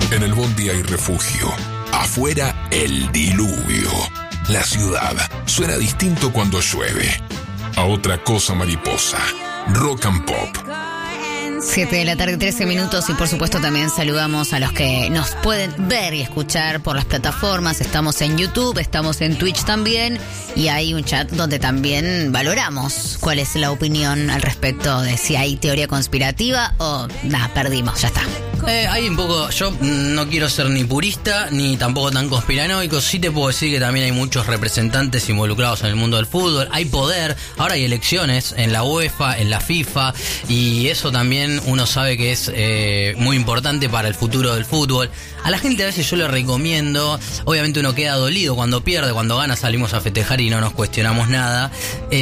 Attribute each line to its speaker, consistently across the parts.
Speaker 1: En el bondi hay refugio. Afuera, el diluvio. La ciudad suena distinto cuando llueve. A otra cosa mariposa. Rock and Pop.
Speaker 2: 7 de la tarde, 13 minutos, y por supuesto también saludamos a los que nos pueden ver y escuchar por las plataformas. Estamos en YouTube, estamos en Twitch también, y hay un chat donde también valoramos cuál es la opinión al respecto de si hay teoría conspirativa o nada, perdimos, ya está.
Speaker 3: Hay un poco, yo no quiero ser ni purista ni tampoco tan conspiranoico. Sí te puedo decir que también hay muchos representantes involucrados en el mundo del fútbol. Hay poder, ahora hay elecciones en la UEFA, en la FIFA, y eso también uno sabe que es muy importante para el futuro del fútbol. A la gente a veces yo le recomiendo, obviamente uno queda dolido cuando pierde, cuando gana salimos a festejar y no nos cuestionamos nada.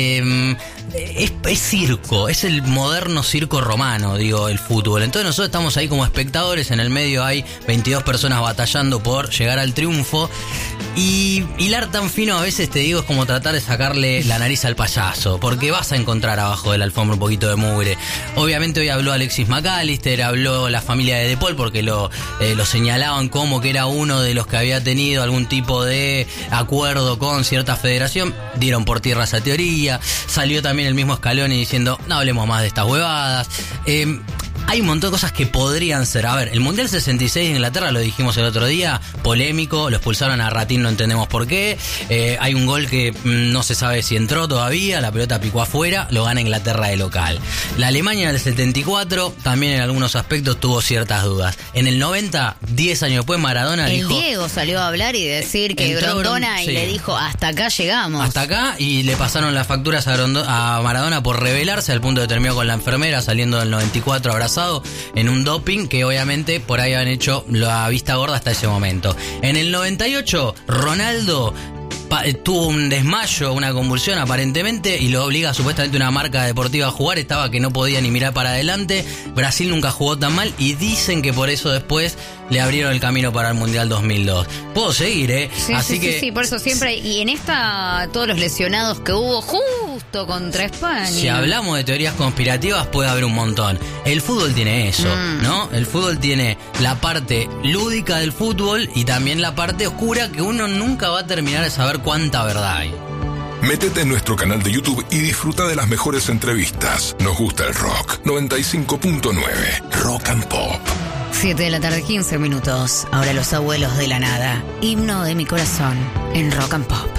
Speaker 3: Es circo, es el moderno circo romano, digo, el fútbol. Entonces nosotros estamos ahí como espectadores, en el medio hay 22 personas batallando por llegar al triunfo. Y hilar tan fino a veces, te digo, es como tratar de sacarle la nariz al payaso, porque vas a encontrar abajo de la alfombra un poquito de mugre. Obviamente hoy habló Alexis McAllister, habló la familia de De Paul, porque lo señalaban como que era uno de los que había tenido algún tipo de acuerdo con cierta federación. Dieron por tierra esa teoría. Salió también el mismo Scaloni diciendo, no hablemos más de estas huevadas. Hay un montón de cosas que podrían ser. A ver, el Mundial 66 de Inglaterra, lo dijimos el otro día, polémico, lo expulsaron a Ratín, no entendemos por qué. Hay un gol que no se sabe si entró todavía, la pelota picó afuera, lo gana Inglaterra de local. La Alemania del 74 también en algunos aspectos tuvo ciertas dudas. En el 90, 10 años después, Maradona dijo...
Speaker 2: El Diego salió a hablar y decir que Grondona, y le dijo, hasta acá llegamos.
Speaker 3: Hasta acá, y le pasaron las facturas a Maradona por rebelarse, al punto de terminó con la enfermera saliendo del 94 abrazado en un doping que obviamente por ahí habían hecho la vista gorda hasta ese momento. En el 98, Ronaldo tuvo un desmayo, una convulsión aparentemente, y lo obliga supuestamente una marca deportiva a jugar. Estaba que no podía ni mirar para adelante. Brasil nunca jugó tan mal y dicen que por eso después le abrieron el camino para el Mundial 2002. Puedo seguir,
Speaker 2: Sí,
Speaker 3: así que
Speaker 2: sí, por eso siempre. Y en esta, todos los lesionados que hubo justo contra España.
Speaker 3: Si hablamos de teorías conspirativas, puede haber un montón. El fútbol tiene eso, ¿no? El fútbol tiene la parte lúdica del fútbol y también la parte oscura que uno nunca va a terminar de saber cuánta verdad hay.
Speaker 1: Métete en nuestro canal de YouTube y disfruta de las mejores entrevistas. Nos gusta el rock. 95.9 Rock and Pop.
Speaker 2: 7 de la tarde, 15 minutos. Ahora Los Abuelos de la Nada. Himno de mi corazón en Rock and Pop.